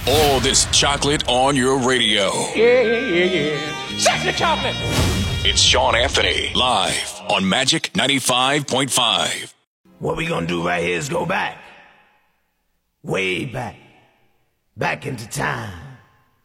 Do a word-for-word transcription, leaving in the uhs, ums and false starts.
All this chocolate on your radio. Yeah, yeah, yeah, yeah. Chocolate, chocolate. It's Sean Anthony, live on Magic ninety-five point five. What we gonna do right here is go back. Way back. Back into time.